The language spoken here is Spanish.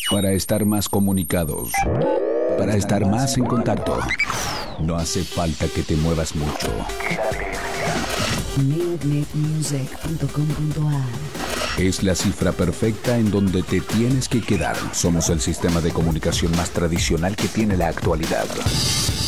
Para estar más comunicados, para estar más en contacto, no hace falta que te muevas mucho. Netmusic.com.ar. Es la cifra perfecta en donde te tienes que quedar. Somos el sistema de comunicación más tradicional que tiene la actualidad.